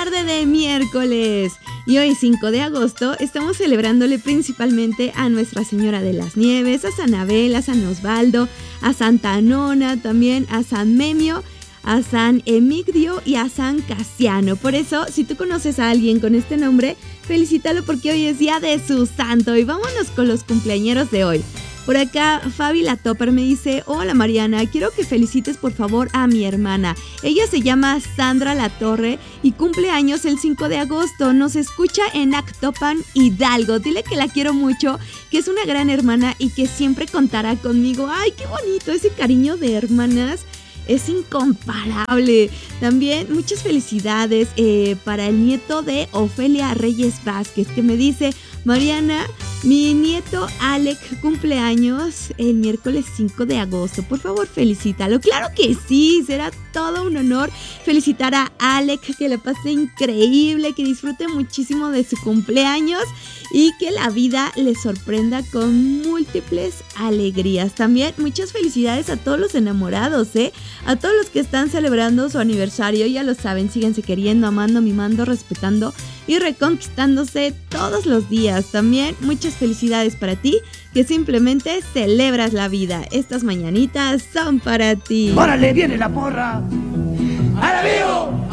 tarde de miércoles. Y hoy 5 de agosto estamos celebrándole principalmente a Nuestra Señora de las Nieves, a San Abel, a San Osvaldo, a Santa Nona, también a San Memio, a San Emigdio y a San Casiano. Por eso, si tú conoces a alguien con este nombre, felicítalo porque hoy es día de su santo. Y vámonos con los cumpleañeros de hoy. Por acá, Fabi La Topper me dice: hola Mariana, quiero que felicites por favor a mi hermana. Ella se llama Sandra La Torre y cumple años el 5 de agosto. Nos escucha en Actopan, Hidalgo. Dile que la quiero mucho, que es una gran hermana y que siempre contará conmigo. ¡Ay, qué bonito! Ese cariño de hermanas es incomparable. También muchas felicidades para el nieto de Ofelia Reyes Vázquez, que me dice: Mariana, mi nieto Alec cumple años el miércoles 5 de agosto. Por favor, felicítalo. Claro que sí, será todo un honor felicitar a Alec, que le pase increíble, que disfrute muchísimo de su cumpleaños y que la vida le sorprenda con múltiples alegrías. También muchas felicidades a todos los enamorados, a todos los que están celebrando su aniversario. Ya lo saben, síganse queriendo, amando, mimando, respetando y reconquistándose todos los días. También muchas felicidades para ti, que simplemente celebras la vida. Estas mañanitas son para ti. ¡Órale, viene la porra! ¡Ahora vivo!